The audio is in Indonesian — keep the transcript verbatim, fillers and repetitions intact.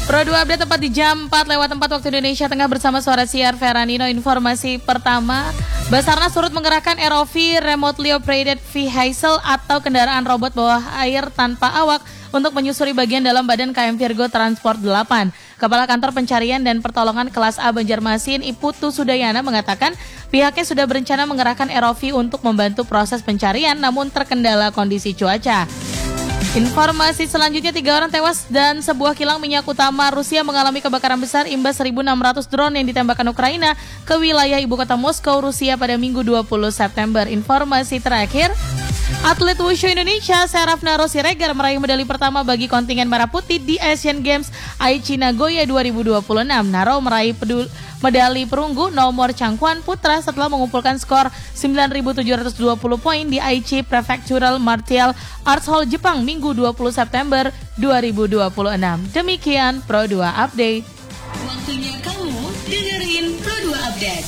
Pro dua Update tepat di jam empat lewat empat waktu Indonesia Tengah bersama Suara Siar Feranino. Informasi pertama, Basarnas turut mengerahkan R O V Remotely Operated Vehicle atau kendaraan robot bawah air tanpa awak untuk menyusuri bagian dalam badan K M Virgo Transport delapan. Kepala Kantor Pencarian dan Pertolongan Kelas A Banjarmasin, Iputu Sudayana mengatakan pihaknya sudah berencana mengerahkan R O V untuk membantu proses pencarian namun terkendala kondisi cuaca. Informasi selanjutnya, tiga orang tewas dan sebuah kilang minyak utama Rusia mengalami kebakaran besar imbas seribu enam ratus drone yang ditembakkan Ukraina ke wilayah ibu kota Moskow, Rusia pada Minggu dua puluh September. Informasi terakhir, atlet wushu Indonesia Serafna Rossi Regar meraih medali pertama bagi kontingen Merah Putih di Asian Games Aichi Nagoya dua ribu dua puluh enam. Naro meraih pedul- medali perunggu nomor cangkuan putra setelah mengumpulkan skor sembilan ribu tujuh ratus dua puluh poin di Aichi Prefectural Martial Arts Hall Jepang Minggu dua puluh September dua ribu dua puluh enam. Demikian Pro dua Update. Waktunya kamu dengerin Pro dua Update.